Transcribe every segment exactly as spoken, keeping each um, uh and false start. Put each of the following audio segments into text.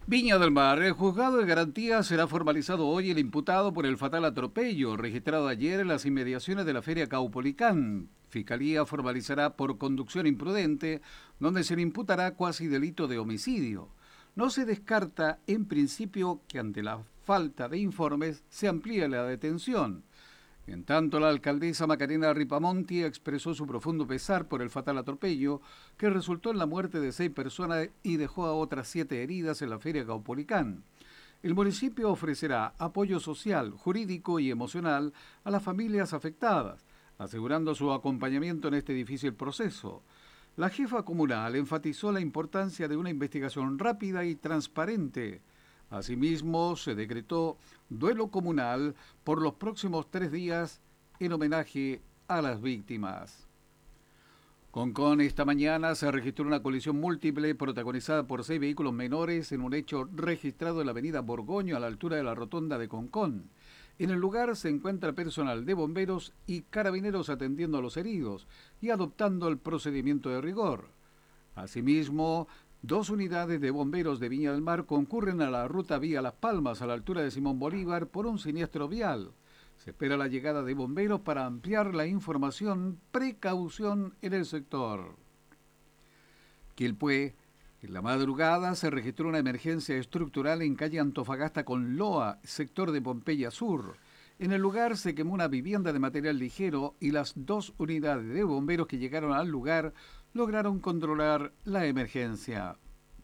Viña del Mar. El juzgado de garantía será formalizado hoy el imputado por el fatal atropello registrado ayer en las inmediaciones de la Feria Caupolicán. Fiscalía formalizará por conducción imprudente, donde se le imputará cuasi delito de homicidio. No se descarta, en principio, que ante la falta de informes se amplíe la detención. En tanto, la alcaldesa Macarena Ripamonti expresó su profundo pesar por el fatal atropello que resultó en la muerte de seis personas y dejó a otras siete heridas en la Feria Caupolicán. El municipio ofrecerá apoyo social, jurídico y emocional a las familias afectadas, asegurando su acompañamiento en este difícil proceso. La jefa comunal enfatizó la importancia de una investigación rápida y transparente. Asimismo, se decretó duelo comunal por los próximos tres días en homenaje a las víctimas. Concón, esta mañana se registró una colisión múltiple protagonizada por seis vehículos menores en un hecho registrado en la avenida Borgoño a la altura de la rotonda de Concón. En el lugar se encuentra personal de bomberos y carabineros atendiendo a los heridos y adoptando el procedimiento de rigor. Asimismo, dos unidades de bomberos de Viña del Mar concurren a la ruta vía Las Palmas a la altura de Simón Bolívar por un siniestro vial. Se espera la llegada de bomberos para ampliar la información, precaución en el sector. Quilpué, en la madrugada se registró una emergencia estructural en calle Antofagasta con Loa, sector de Pompeya Sur. En el lugar se quemó una vivienda de material ligero y las dos unidades de bomberos que llegaron al lugar lograron controlar la emergencia.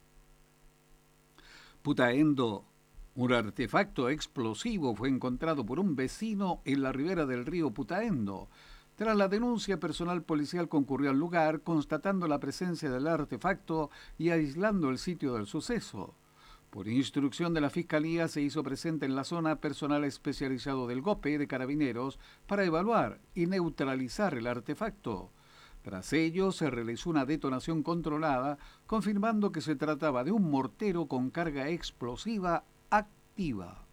Putaendo. Un artefacto explosivo fue encontrado por un vecino en la ribera del río Putaendo. Tras la denuncia, personal policial concurrió al lugar, constatando la presencia del artefacto y aislando el sitio del suceso. Por instrucción de la Fiscalía se hizo presente en la zona personal especializado del GOPE de Carabineros para evaluar y neutralizar el artefacto. Tras ello se realizó una detonación controlada, confirmando que se trataba de un mortero con carga explosiva activa.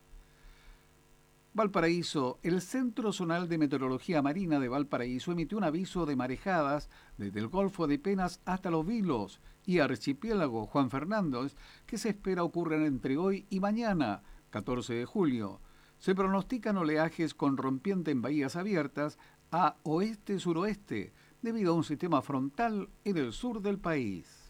Valparaíso. El Centro Zonal de Meteorología Marina de Valparaíso emitió un aviso de marejadas desde el Golfo de Penas hasta Los Vilos y Archipiélago Juan Fernández, que se espera ocurran entre hoy y mañana, catorce de julio. Se pronostican oleajes con rompiente en bahías abiertas a oeste-suroeste, debido a un sistema frontal en el sur del país.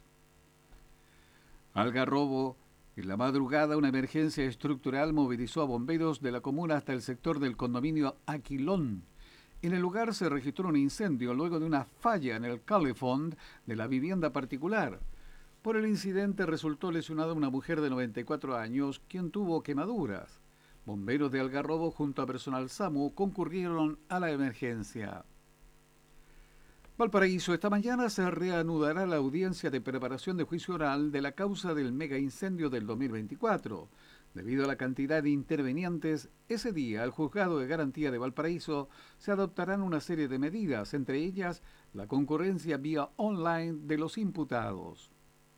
Algarrobo. En la madrugada, una emergencia estructural movilizó a bomberos de la comuna hasta el sector del condominio Aquilón. En el lugar se registró un incendio luego de una falla en el calefón de la vivienda particular. Por el incidente resultó lesionada una mujer de noventa y cuatro años, quien tuvo quemaduras. Bomberos de Algarrobo junto a personal SAMU concurrieron a la emergencia. Valparaíso. Esta mañana se reanudará la audiencia de preparación de juicio oral de la causa del mega incendio del dos mil veinticuatro. Debido a la cantidad de intervenientes, ese día el Juzgado de Garantía de Valparaíso se adoptarán una serie de medidas, entre ellas la concurrencia vía online de los imputados.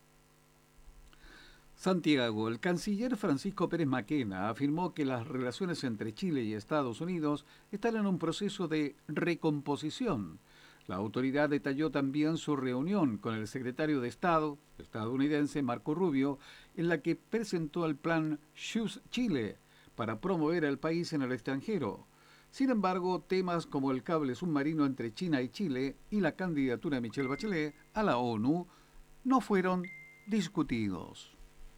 Santiago. El canciller Francisco Pérez Maquena afirmó que las relaciones entre Chile y Estados Unidos están en un proceso de recomposición. La autoridad detalló también su reunión con el secretario de Estado estadounidense Marco Rubio, en la que presentó el plan Choose Chile para promover al país en el extranjero. Sin embargo, temas como el cable submarino entre China y Chile y la candidatura de Michelle Bachelet a la ONU no fueron discutidos.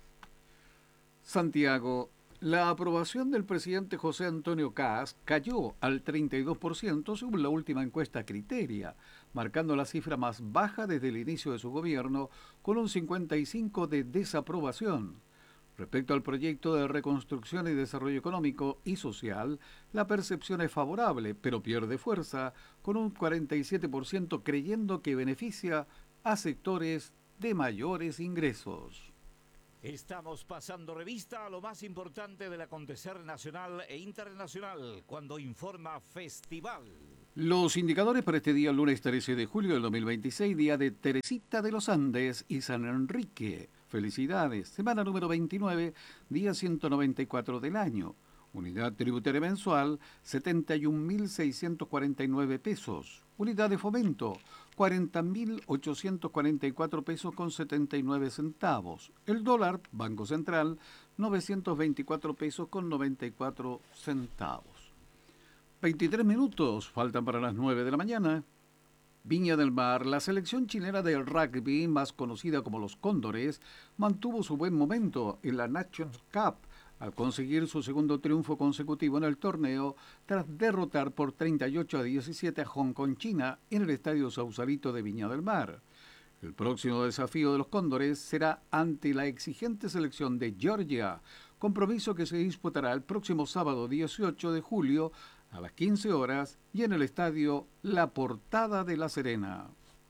Santiago. La aprobación del presidente José Antonio Kast cayó al treinta y dos por ciento según la última encuesta Criteria, marcando la cifra más baja desde el inicio de su gobierno, con un cincuenta y cinco por ciento de desaprobación. Respecto al proyecto de reconstrucción y desarrollo económico y social, la percepción es favorable, pero pierde fuerza, con un cuarenta y siete por ciento creyendo que beneficia a sectores de mayores ingresos. Estamos pasando revista a lo más importante del acontecer nacional e internacional cuando informa Festival. Los indicadores para este día, lunes trece de julio del dos mil veintiséis, día de Teresita de los Andes y San Enrique. Felicidades. Semana número veintinueve, día ciento noventa y cuatro del año. Unidad tributaria mensual, setenta y un mil seiscientos cuarenta y nueve pesos. Unidad de fomento, cuarenta mil ochocientos cuarenta y cuatro pesos con setenta y nueve centavos. El dólar, Banco Central, novecientos veinticuatro pesos con noventa y cuatro centavos. veintitrés minutos faltan para las nueve de la mañana. Viña del Mar, la selección chilena del rugby, más conocida como los Cóndores, mantuvo su buen momento en la Nations Cup al conseguir su segundo triunfo consecutivo en el torneo tras derrotar por treinta y ocho a diecisiete a Hong Kong, China, en el Estadio Sausalito de Viña del Mar. El próximo desafío de los Cóndores será ante la exigente selección de Georgia, compromiso que se disputará el próximo sábado dieciocho de julio a las quince horas y en el estadio La Portada de La Serena.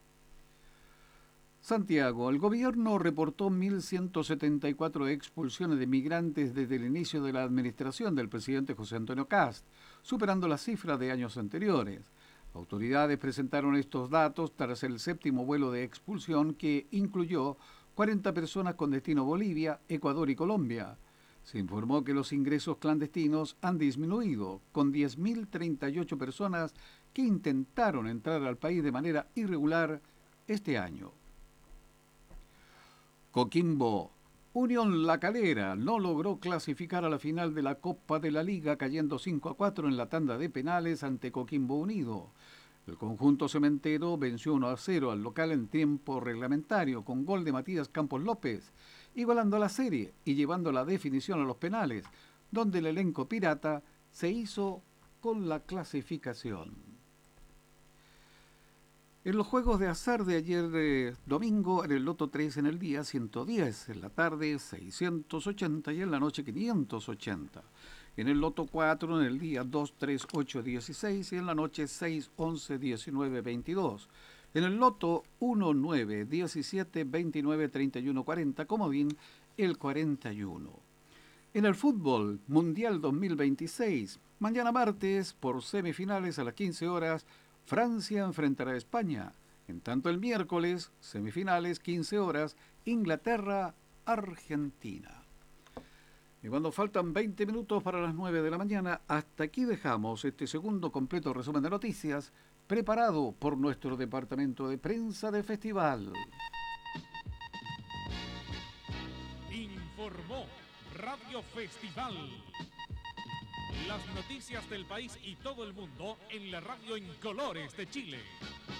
Santiago, el gobierno reportó mil ciento setenta y cuatro expulsiones de migrantes desde el inicio de la administración del presidente José Antonio Kast, superando la cifra de años anteriores. Autoridades presentaron estos datos tras el séptimo vuelo de expulsión que incluyó cuarenta personas con destino Bolivia, Ecuador y Colombia. Se informó que los ingresos clandestinos han disminuido, con diez mil treinta y ocho personas que intentaron entrar al país de manera irregular este año. Coquimbo. Unión La Calera no logró clasificar a la final de la Copa de la Liga, cayendo cinco a cuatro en la tanda de penales ante Coquimbo Unido. El conjunto cementero venció uno a cero al local en tiempo reglamentario con gol de Matías Campos López, igualando la serie y llevando la definición a los penales, donde el elenco pirata se hizo con la clasificación. En los juegos de azar de ayer eh, domingo, en el Loto tres en el día ciento diez, en la tarde seiscientos ochenta y en la noche quinientos ochenta. En el Loto cuatro en el día dos, tres, ocho, dieciséis y en la noche seis, once, diecinueve, veintidós. En el Loto uno, nueve, diecisiete, veintinueve, treinta y uno, cuarenta, comodín el cuarenta y uno. En el fútbol Mundial dos mil veintiséis, mañana martes por semifinales a las quince horas, Francia enfrentará a España. En tanto el miércoles, semifinales, quince horas, Inglaterra, Argentina. Y cuando faltan veinte minutos para las nueve de la mañana, hasta aquí dejamos este segundo completo resumen de noticias preparado por nuestro departamento de prensa de festival. Informó Radio Festival. Las noticias del país y todo el mundo en la radio en colores de Chile.